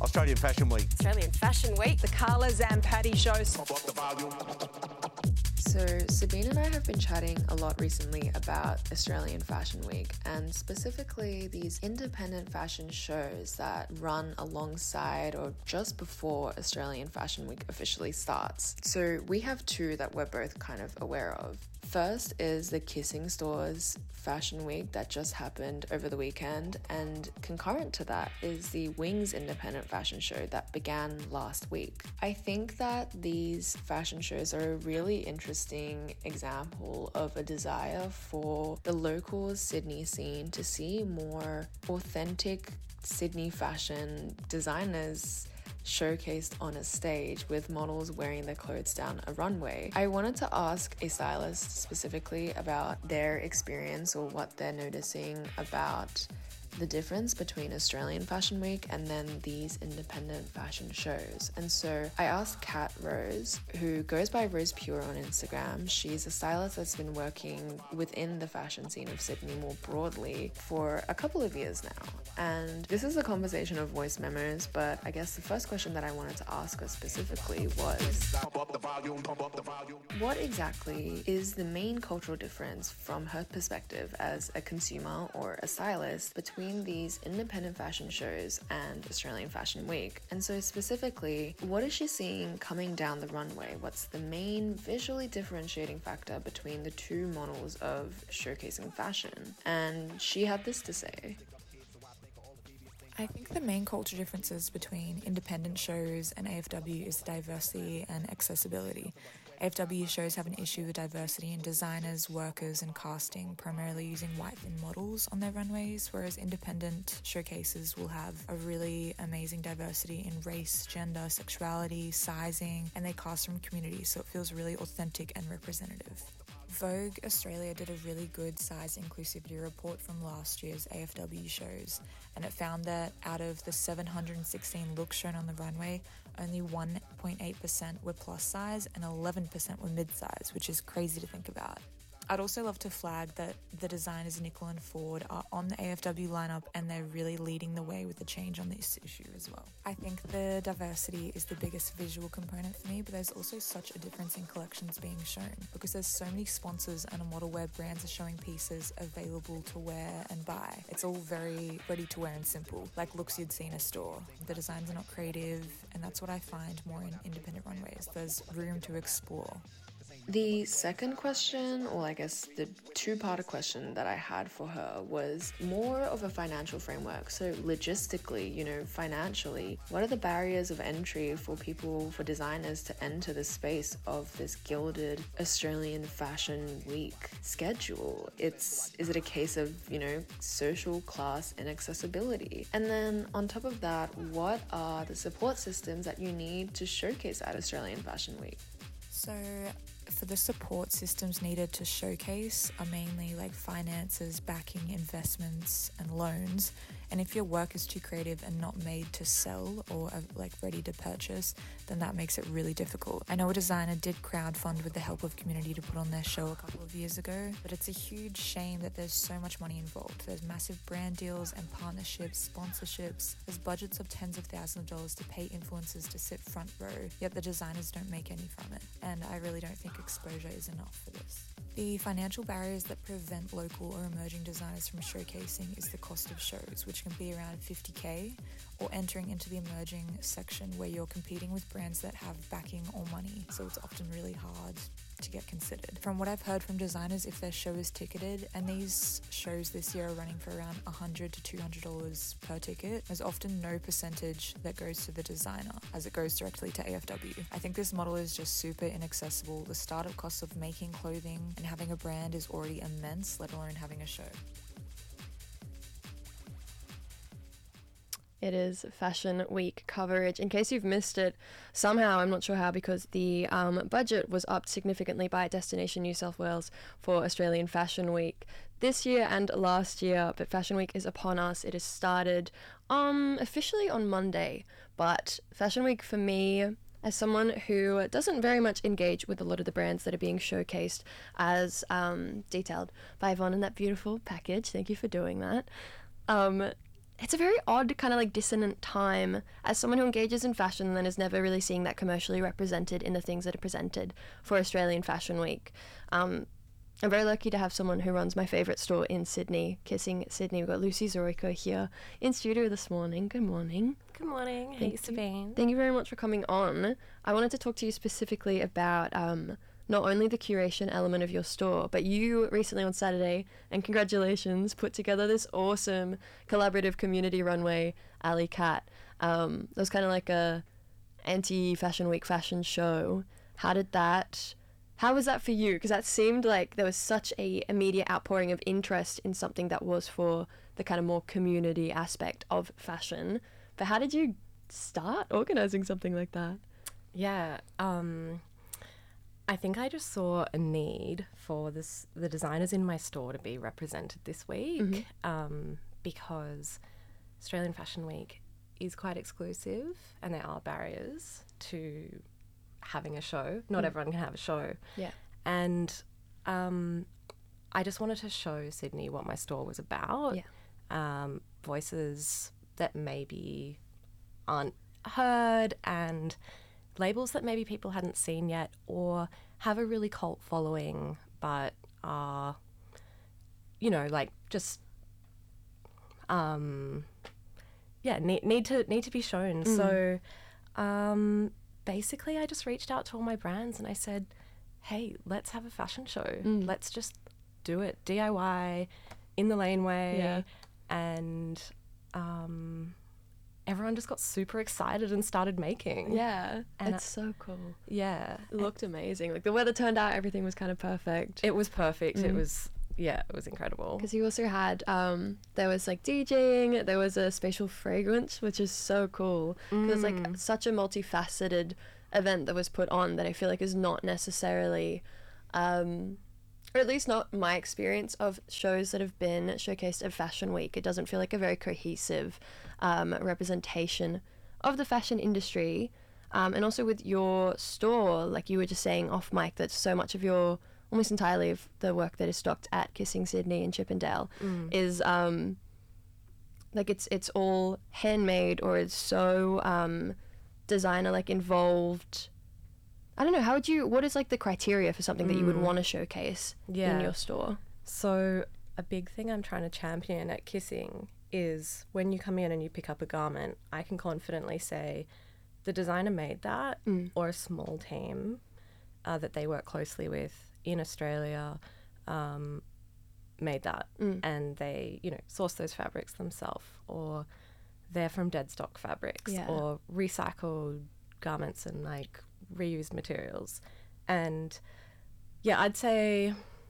Australian Fashion Week. Australian Fashion Week. The Carla Zampatti Show. So Sabine and I have been chatting a lot recently about Australian Fashion Week, and specifically these independent fashion shows that run alongside or just before Australian Fashion Week officially starts. So we have two that we're both kind of aware of. First is the Kissing Stores Fashion Week that just happened over the weekend, and concurrent to that is the Wings Independent Fashion Show that began last week. I think that these fashion shows are a really interesting example of a desire for the local Sydney scene to see more authentic Sydney fashion designers showcased on a stage with models wearing their clothes down a runway. I wanted to ask a stylist specifically about their experience or what they're noticing about the difference between Australian Fashion Week and then these independent fashion shows. And so I asked Kat Rose, who goes by Rose Pure on Instagram. She's a stylist that's been working within the fashion scene of Sydney more broadly for a couple of years now. And this is a conversation of voice memos, but I guess the first question that I wanted to ask her specifically was, what exactly is the main cultural difference from her perspective as a consumer or a stylist between these independent fashion shows and Australian Fashion Week? And so specifically, what is she seeing coming down the runway? What's the main visually differentiating factor between the two models of showcasing fashion? And she had this to say. I think the main culture differences between independent shows and AFW is diversity and accessibility. AFW shows have an issue with diversity in designers, workers, and casting, primarily using white thin models on their runways, whereas independent showcases will have a really amazing diversity in race, gender, sexuality, sizing, and they cast from communities, so it feels really authentic and representative. Vogue Australia did a really good size inclusivity report from last year's AFW shows, and it found that out of the 716 looks shown on the runway, only 1.8% were plus size and 11% were mid-size, which is crazy to think about. I'd also love to flag that the designers Nickel and Ford are on the AFW lineup, and they're really leading the way with the change on this issue as well. I think the diversity is the biggest visual component for me, but there's also such a difference in collections being shown because there's so many sponsors and a model where brands are showing pieces available to wear and buy. It's all very ready to wear and simple, like looks you'd see in a store. The designs are not creative, and that's what I find more in independent runways. There's room to explore. The second question, or I guess the two-parter question that I had for her, was more of a financial framework. So logistically, financially, what are the barriers of entry for designers to enter the space of this gilded Australian Fashion Week schedule? Is it a case of, social class inaccessibility? And then on top of that, what are the support systems that you need to showcase at Australian Fashion Week? So for the support systems needed to showcase are mainly like finances, backing, investments, and loans. And if your work is too creative and not made to sell or ready to purchase, then that makes it really difficult. I know a designer did crowdfund with the help of community to put on their show a couple of years ago, but it's a huge shame that there's so much money involved. There's massive brand deals and partnerships, sponsorships. There's budgets of tens of thousands of dollars to pay influencers to sit front row, yet the designers don't make any from it. And I really don't think exposure is enough for this. The financial barriers that prevent local or emerging designers from showcasing is the cost of shows, which can be around $50,000, or entering into the emerging section where you're competing with brands that have backing or money, so it's often really hard to get considered. From what I've heard from designers, if their show is ticketed, and these shows this year are running for around $100 to $200 per ticket, there's often no percentage that goes to the designer as it goes directly to AFW. I think this model is just super inaccessible. The startup costs of making clothing and having a brand is already immense, let alone having a show. It is Fashion Week coverage. In case you've missed it, somehow, I'm not sure how, because the budget was upped significantly by Destination New South Wales for Australian Fashion Week this year and last year, but Fashion Week is upon us. It has started officially on Monday, but Fashion Week for me, as someone who doesn't very much engage with a lot of the brands that are being showcased as detailed by Yvonne in that beautiful package, thank you for doing that, it's a very odd kind of like dissonant time as someone who engages in fashion and then is never really seeing that commercially represented in the things that are presented for Australian Fashion Week. I'm very lucky to have someone who runs my favourite store in Sydney, Kissing Sydney. We've got Lucy Zoroiko here in studio this morning. Good morning. Good morning. Hey, Sabine. Thank you very much for coming on. I wanted to talk to you specifically about not only the curation element of your store, but you recently on Saturday, and congratulations, put together this awesome collaborative community runway, Alley Cat. It was kind of like a anti-Fashion Week fashion show. How was that for you? Because that seemed like there was such a immediate outpouring of interest in something that was for the kind of more community aspect of fashion. But how did you start organising something like that? Yeah, I think I just saw a need for the designers in my store to be represented this week, because Australian Fashion Week is quite exclusive and there are barriers to having a show. Not everyone can have a show. Yeah. And I just wanted to show Sydney what my store was about. Yeah. Voices that maybe aren't heard and labels that maybe people hadn't seen yet or have a really cult following but are, you know, like just need to be shown. So basically I just reached out to all my brands and I said, hey, let's have a fashion show. Let's just do it DIY in the laneway. Yeah. And everyone just got super excited and started making. Yeah. And it's so cool. Yeah. It looked amazing. Like the weather turned out, everything was kind of perfect. It was perfect. It was incredible. Because you also had, there was like DJing, there was a spatial fragrance, which is so cool. Because it's like such a multifaceted event that was put on that I feel like is not necessarily, or at least not my experience of shows that have been showcased at Fashion Week. It doesn't feel like a very cohesive representation of the fashion industry. And also with your store, like you were just saying off mic, that so much of your, almost entirely of the work that is stocked at Kissing Sydney and Chippendale is like it's all handmade or it's so designer like involved. I don't know, what is like the criteria for something that you would want to showcase in your store? So a big thing I'm trying to champion at Kissing is when you come in and you pick up a garment, I can confidently say the designer made that or a small team that they work closely with in Australia made that and they, you know, source those fabrics themselves, or they're from dead stock fabrics or recycled garments and like reused materials. And yeah, I'd say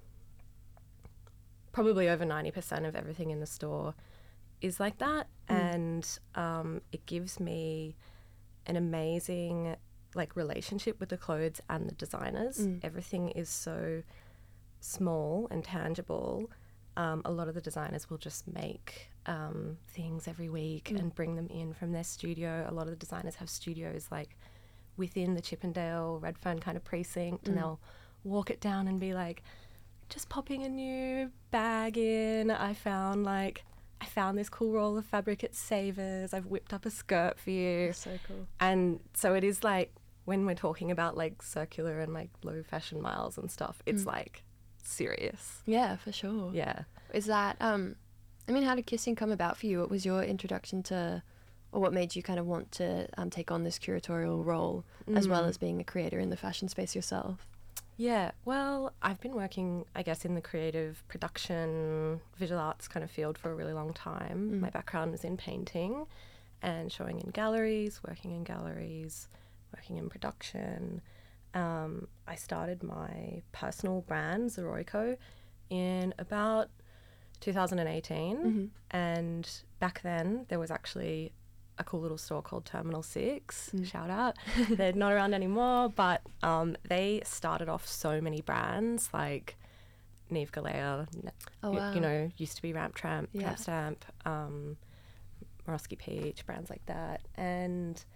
probably over 90% of everything in the store is like that. And it gives me an amazing like relationship with the clothes and the designers. Everything is so small and tangible. A lot of the designers will just make things every week and bring them in from their studio. A lot of the designers have studios like within the Chippendale Redfern kind of precinct, and they'll walk it down and be like, just popping a new bag in. I found this cool roll of fabric at Savers. I've whipped up a skirt for you. That's so cool. And so it is like, when we're talking about like circular and like low fashion miles and stuff, it's like serious. Yeah, for sure. Yeah. Is that, I mean, how did Kissing come about for you? What was your introduction to, or what made you kind of want to take on this curatorial role as well as being a creator in the fashion space yourself? Yeah, well, I've been working, I guess, in the creative production, visual arts kind of field for a really long time. My background is in painting and showing in galleries, working in production. I started my personal brand, Zoroiko, in about 2018. And back then, there was actually a cool little store called Terminal 6, shout out. They're not around anymore, but they started off so many brands like Neve Galea, you know, used to be Ramp Tramp, Tramp Stamp, Morosky Peach, brands like that. And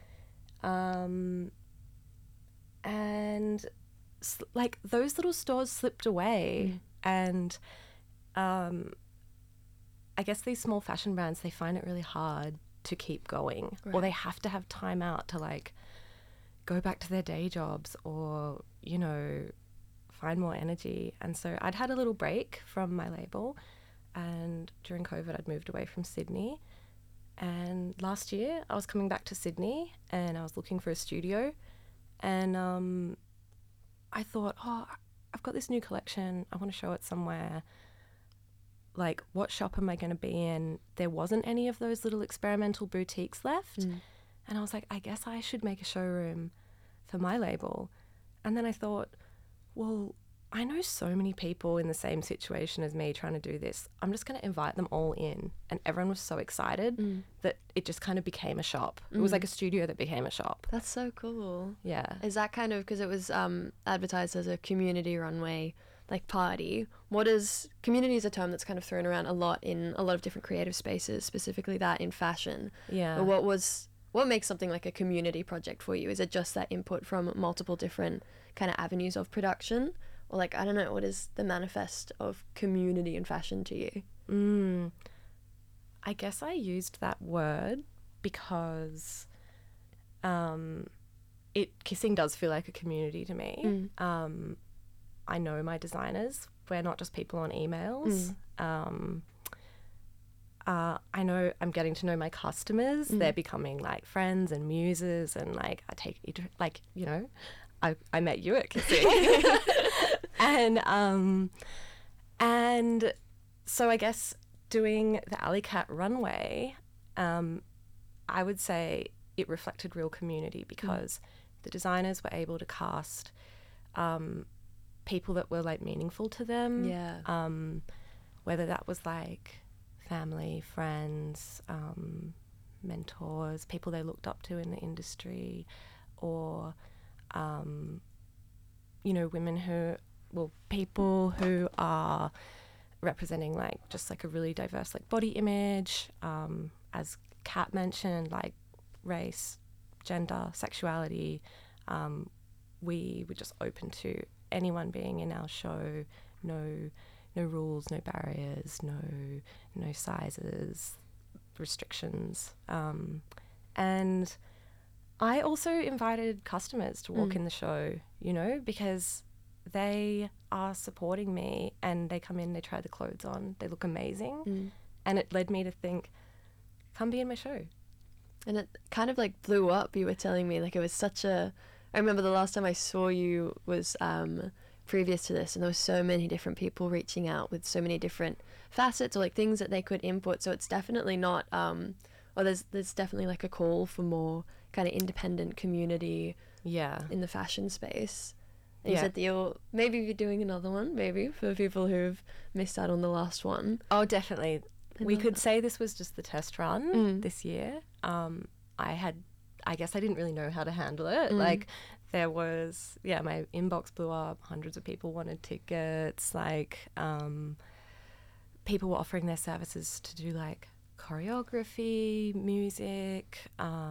like those little stores slipped away. And I guess these small fashion brands, they find it really hard to keep going, or Right. they have to have time out to like go back to their day jobs, or, you know, find more energy. And so I'd had a little break from my label, and during COVID I'd moved away from Sydney. And last year I was coming back to Sydney and I was looking for a studio, and I thought, oh, I've got this new collection, I want to show it somewhere. Like, what shop am I going to be in? There wasn't any of those little experimental boutiques left. And I was like, I guess I should make a showroom for my label. And then I thought, well, I know so many people in the same situation as me trying to do this. I'm just going to invite them all in. And everyone was so excited that it just kind of became a shop. It was like a studio that became a shop. That's so cool. Yeah. Is that kind of, because it was advertised as a community runway, like, party. What is, community is a term that's kind of thrown around a lot in a lot of different creative spaces, specifically that in fashion. Yeah. But what makes something like a community project for you? Is it just that input from multiple different kind of avenues of production? Or, like, I don't know, what is the manifest of community in fashion to you? I guess I used that word because Kissing does feel like a community to me. I know my designers. We're not just people on emails. I know I'm getting to know my customers. They're becoming like friends and muses, and like I take, like, you know, I met you at Kissing. and so I guess doing the Alley Cat runway, I would say it reflected real community because the designers were able to cast people that were like meaningful to them. Yeah. Whether that was like family, friends, mentors, people they looked up to in the industry, or you know, people who are representing like just like a really diverse like body image, as Kat mentioned, like race, gender, sexuality. We were just open to anyone being in our show. No rules, no barriers, no sizes, restrictions. And I also invited customers to walk in the show, you know, because they are supporting me, and they come in, they try the clothes on, they look amazing. And it led me to think, come be in my show. And it kind of like blew up. You were telling me, like, it was such a, I remember the last time I saw you was previous to this, and there were so many different people reaching out with so many different facets or like things that they could input. So it's definitely not or there's definitely like a call for more kind of independent community in the fashion space. And you said that you're doing another one, maybe, for people who've missed out on the last one. Oh, definitely. We could say this was just the test run this year. I guess I didn't really know how to handle it. Like, there was, my inbox blew up. Hundreds of people wanted tickets. Like, people were offering their services to do like choreography, music,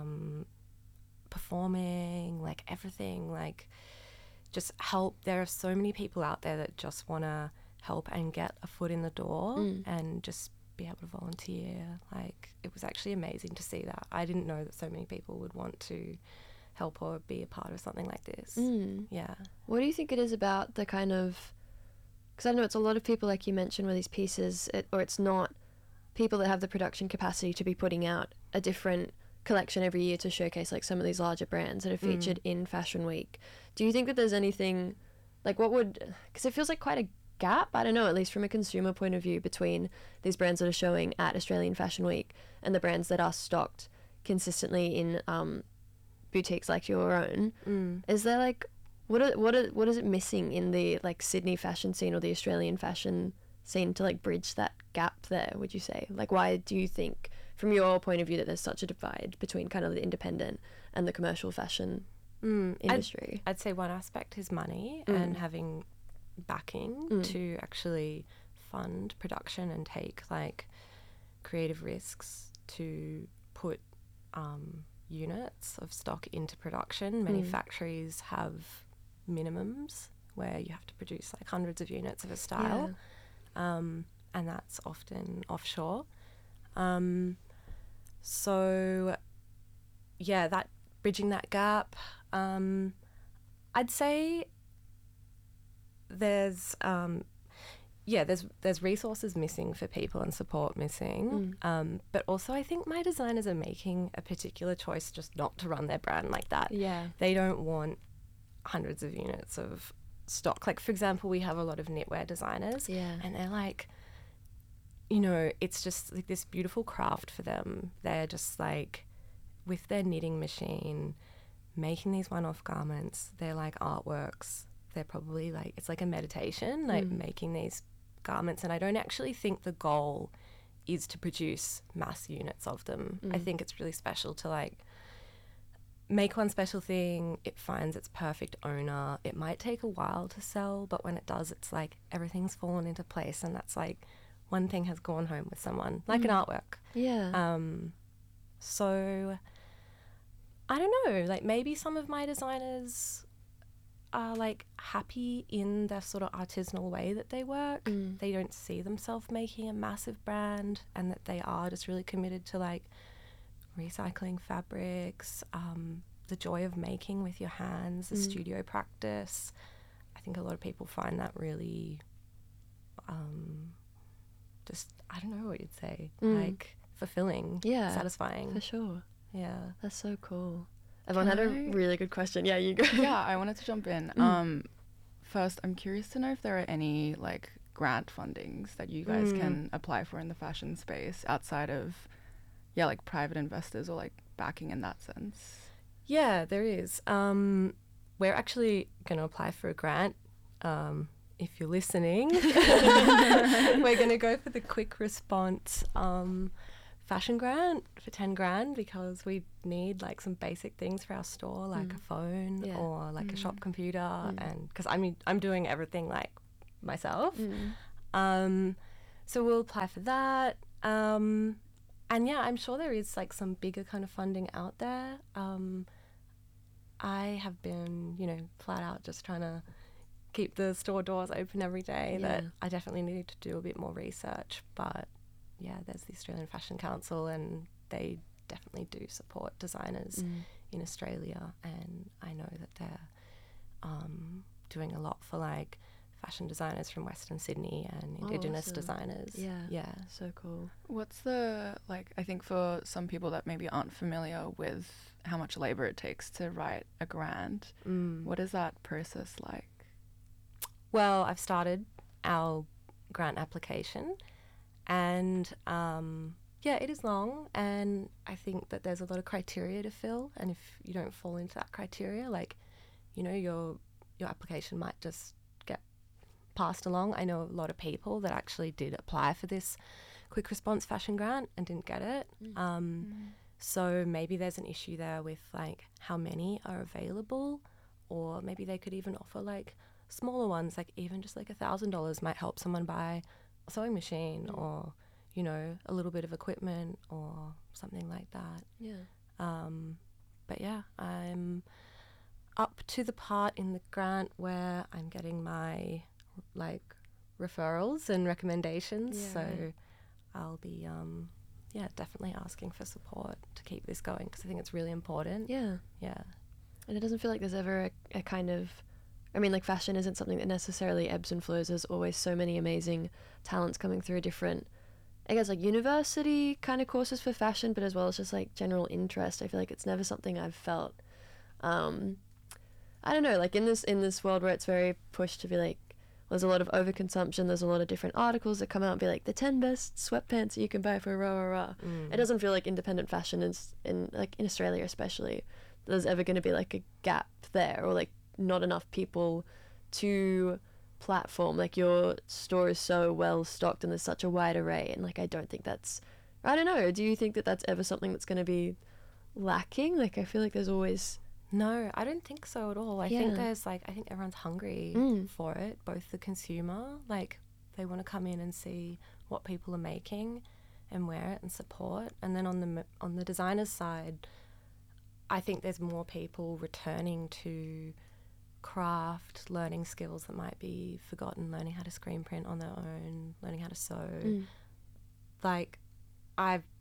performing, like everything, like just help. There are so many people out there that just want to help and get a foot in the door and just be able to volunteer. Like, it was actually amazing to see that. I didn't know that so many people would want to help or be a part of something like this. Yeah. What do you think it is about the kind of, because I know it's a lot of people, like you mentioned, where these pieces, or it's not people that have the production capacity to be putting out a different collection every year to showcase like some of these larger brands that are featured in Fashion Week. Do you think that there's anything, like, what would, because it feels like quite a gap, I don't know, at least from a consumer point of view, between these brands that are showing at Australian Fashion Week and the brands that are stocked consistently in boutiques like your own. Is there like, what is it missing in the like Sydney fashion scene or the Australian fashion scene to like bridge that gap there, would you say? Like, why do you think, from your point of view, that there's such a divide between kind of the independent and the commercial fashion industry? I'd say one aspect is money and having backing to actually fund production and take like creative risks to put units of stock into production. Many factories have minimums where you have to produce like hundreds of units of a style, and that's often offshore. So yeah, that bridging that gap, I'd say there's resources missing for people and support missing. But also I think my designers are making a particular choice just not to run their brand like that. Yeah. They don't want hundreds of units of stock. Like, for example, we have a lot of knitwear designers, and they're like, you know, it's just like this beautiful craft for them. They're just like, with their knitting machine, making these one-off garments. They're like artworks. They're probably like, it's like a meditation, like making these garments. And I don't actually think the goal is to produce mass units of them. I think it's really special to like make one special thing. It finds its perfect owner. It might take a while to sell, but when it does, it's like everything's fallen into place, and that's like one thing has gone home with someone, like an artwork. Yeah. So I don't know, like maybe some of my designers are like happy in the sort of artisanal way that they work. They don't see themselves making a massive brand, and that they are just really committed to like recycling fabrics, the joy of making with your hands, the studio practice. I think a lot of people find that really just, I don't know what you'd say, like fulfilling, satisfying. For sure. Yeah. That's so cool. Everyone had a really good question. Yeah, you go. Yeah, I wanted to jump in. First, I'm curious to know if there are any like grant fundings that you guys can apply for in the fashion space outside of, like private investors or like backing in that sense. Yeah, there is. We're actually going to apply for a grant. If you're listening, we're going to go for the quick response fashion grant for 10 grand, because we need like some basic things for our store, like a phone or like a shop computer, and because I'm doing everything like myself. So we'll apply for that. And yeah, I'm sure there is like some bigger kind of funding out there. I have been, flat out just trying to keep the store doors open every day. That I definitely need to do a bit more research, but yeah, there's the Australian Fashion Council, and they definitely do support designers in Australia, and I know that they're doing a lot for like fashion designers from Western Sydney and Indigenous designers. Yeah, so cool. What's the, like, I think for some people that maybe aren't familiar with how much labor it takes to write a grant, what is that process like? Well, I've started our grant application, and it is long, and I think that there's a lot of criteria to fill, and if you don't fall into that criteria, like, your application might just get passed along. I know a lot of people that actually did apply for this quick response fashion grant and didn't get it. So maybe there's an issue there with like how many are available, or maybe they could even offer like smaller ones, like even just like $1,000 might help someone buy a sewing machine or a little bit of equipment or something like that. But yeah, I'm up to the part in the grant where I'm getting my like referrals and recommendations, so I'll be definitely asking for support to keep this going, because I think it's really important. And it doesn't feel like there's ever a kind of, I mean, like fashion isn't something that necessarily ebbs and flows. There's always so many amazing talents coming through different, I guess, like university kind of courses for fashion, but as well as just like general interest. I feel like it's never something I've felt, I don't know, like in this world where it's very pushed to be like, there's a lot of overconsumption, there's a lot of different articles that come out and be like the 10 best sweatpants that you can buy for rah. It doesn't feel like independent fashion is in Australia especially, there's ever going to be like a gap there, or like not enough people to platform. Like your store is so well stocked and there's such a wide array, and like I don't think that's, I don't know, do you think that that's ever something that's going to be lacking? Like I feel like there's always... No, I don't think so at all. I think there's like, I think everyone's hungry for it, both the consumer, like they want to come in and see what people are making and wear it and support, and then on the designer's side, I think there's more people returning to craft, learning skills that might be forgotten, learning how to screen print on their own, learning how to sew. Like I've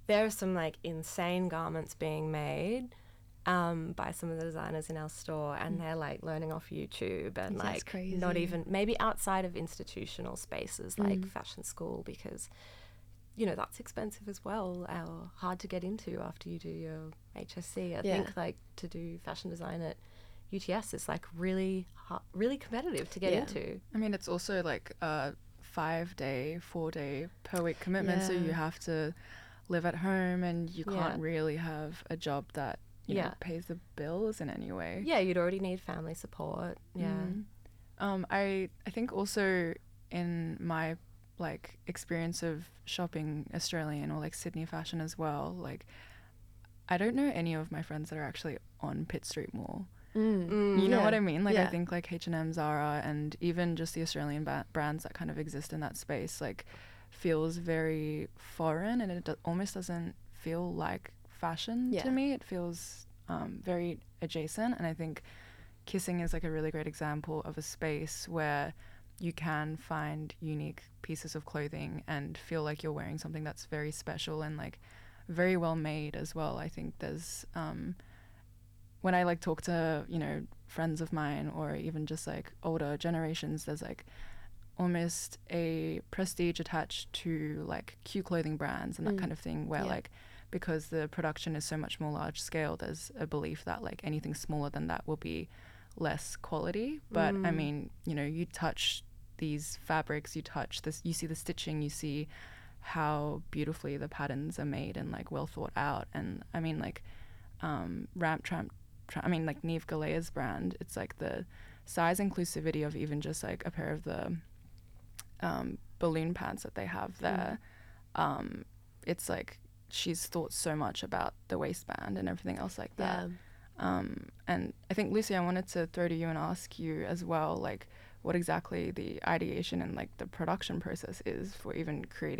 there are some like insane garments being made by some of the designers in our store, and they're like learning off YouTube and That's like crazy. not even maybe outside of institutional spaces like fashion school, because you know that's expensive as well, or hard to get into after you do your HSC. I think like to do fashion design at UTS is like really really competitive to get into. I mean, it's also like a 5-day, 4-day per week commitment, so you have to live at home, and you can't really have a job that you know, pays the bills in any way. Yeah, you'd already need family support. Yeah. I think also in my like experience of shopping Australian or like Sydney fashion as well, like I don't know any of my friends that are actually on Pitt Street Mall. You know what I mean? Like I think like H&M, Zara, and even just the Australian brands that kind of exist in that space like feels very foreign, and it almost doesn't feel like fashion to me. It feels very adjacent, and I think Kissing is like a really great example of a space where you can find unique pieces of clothing and feel like you're wearing something that's very special and like very well made as well. I think there's when I like talk to, you know, friends of mine or even just like older generations, there's like almost a prestige attached to like cute clothing brands and that kind of thing, where like because the production is so much more large scale, there's a belief that like anything smaller than that will be less quality. But I mean, you know, you touch these fabrics, you touch this, you see the stitching, you see how beautifully the patterns are made and like well thought out. And I mean like like Neve Galea's brand, it's like the size inclusivity of even just like a pair of the balloon pants that they have there. It's like she's thought so much about the waistband and everything else like that. And I think, Lucy, I wanted to throw to you and ask you as well, like what exactly the ideation and like the production process is for even creating